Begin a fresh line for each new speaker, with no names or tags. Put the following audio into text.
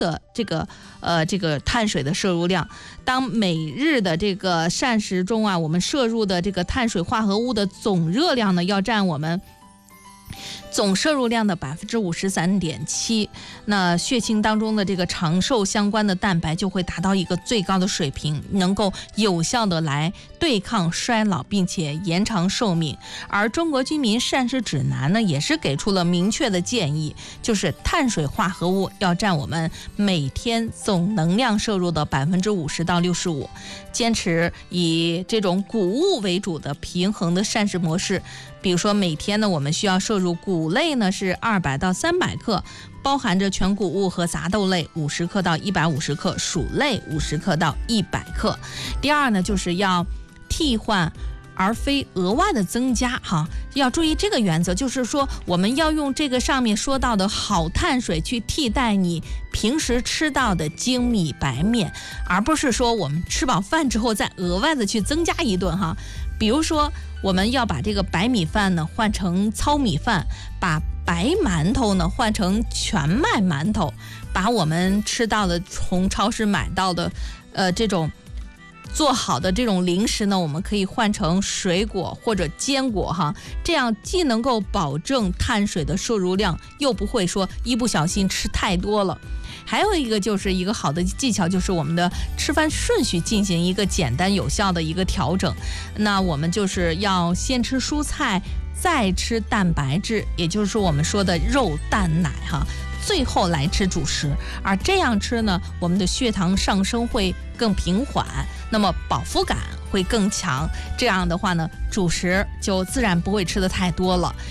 的这个碳水的摄入量。当每日的这个膳食中啊，我们摄入的这个碳水化合物的总热量呢，要占我们总摄入量的53.7%，那血清当中的这个长寿相关的蛋白就会达到一个最高的水平，能够有效的来对抗衰老，并且延长寿命。而中国居民膳食指南呢，也是给出了明确的建议，就是碳水化合物要占我们每天总能量摄入的50%到65%，坚持以这种谷物为主的平衡的膳食模式。比如说每天呢，我们需要摄入谷类呢是200到300克，包含着全谷物和杂豆类50克到150克，薯类50克到100克。第二呢，就是要替换而非额外的增加哈，要注意这个原则，就是说我们要用这个上面说到的好碳水去替代你平时吃到的精米白面，而不是说我们吃饱饭之后再额外的去增加一顿哈。比如说我们要把这个白米饭呢换成糙米饭，把白馒头呢换成全麦馒头，把我们吃到的从超市买到的这种做好的这种零食呢，我们可以换成水果或者坚果哈，这样既能够保证碳水的摄入量，又不会说一不小心吃太多了。还有一个就是一个好的技巧，就是我们的吃饭顺序进行一个简单有效的一个调整。那我们就是要先吃蔬菜，再吃蛋白质，也就是我们说的肉蛋奶哈，最后来吃主食。而这样吃呢，我们的血糖上升会更平缓，那么饱腹感会更强。这样的话呢，主食就自然不会吃得太多了。